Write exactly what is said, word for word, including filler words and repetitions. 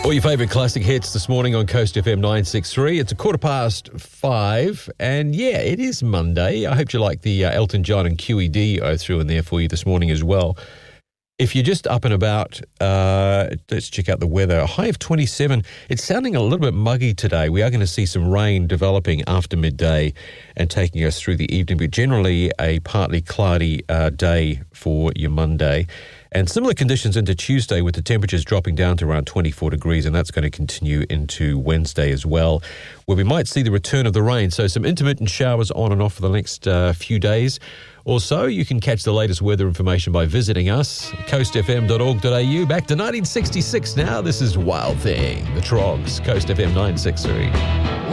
All your favourite classic hits this morning on Coast F M nine sixty-three. It's a quarter past five, and yeah, it is Monday. I hope you like the uh, Elton John and Q E D I threw in there for you this morning as well. If you're just up and about, uh, let's check out the weather. A high of twenty-seven. It's sounding a little bit muggy today. We are going to see some rain developing after midday and taking us through the evening, but generally a partly cloudy uh, day for your Monday. And similar conditions into Tuesday with the temperatures dropping down to around twenty-four degrees, and that's going to continue into Wednesday as well, where we might see the return of the rain. So some intermittent showers on and off for the next uh, few days. Also, you can catch the latest weather information by visiting us, coast f m dot org dot a u. Back to nineteen sixty-six now. This is Wild Thing, the Trogs, Coast F M nine sixty-three.